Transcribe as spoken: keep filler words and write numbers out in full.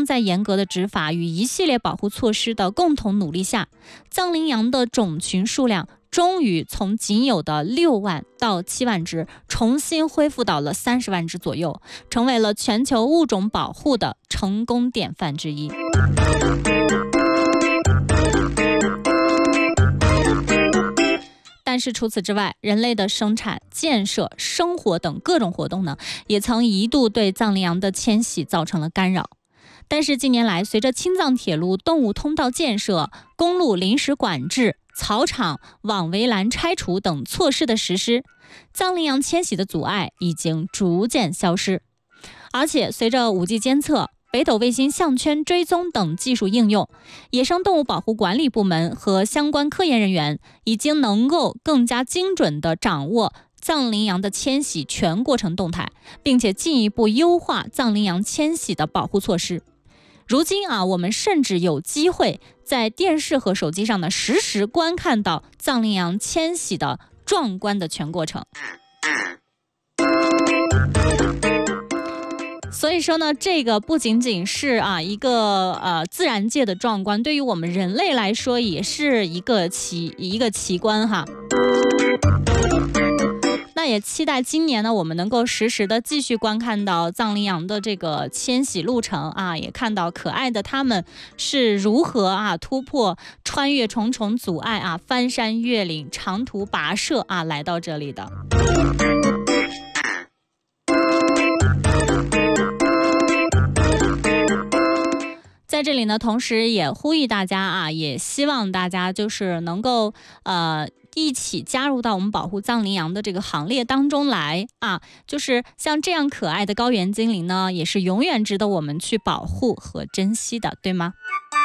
在严格的执法与一系列保护措施的共同努力下，藏羚羊的种群数量终于从仅有的六万到七万只，重新恢复到了三十万只左右，成为了全球物种保护的成功典范之一。但是除此之外，人类的生产、建设、生活等各种活动呢，也曾一度对藏羚羊的迁徙造成了干扰。但是近年来，随着青藏铁路动物通道建设、公路临时管制、草场网围栏拆除等措施的实施，藏羚羊迁徙的阻碍已经逐渐消失。而且随着 五 G 监测、北斗卫星项圈追踪等技术应用，野生动物保护管理部门和相关科研人员已经能够更加精准地掌握藏羚羊的迁徙全过程动态，并且进一步优化藏羚羊迁徙的保护措施。如今啊，我们甚至有机会在电视和手机上呢，实时观看到藏羚羊迁徙的壮观的全过程。所以说呢，这个不仅仅是啊一个呃自然界的壮观，对于我们人类来说也是一个奇一个奇观哈。那也期待今年呢，我们能够实时的继续观看到藏羚羊的这个迁徙路程啊，也看到可爱的它们是如何啊突破穿越重重阻碍啊，翻山越岭，长途跋涉啊来到这里的。在这里呢，同时也呼吁大家啊，也希望大家就是能够呃一起加入到我们保护藏羚羊的这个行列当中来啊，就是像这样可爱的高原精灵呢，也是永远值得我们去保护和珍惜的，对吗？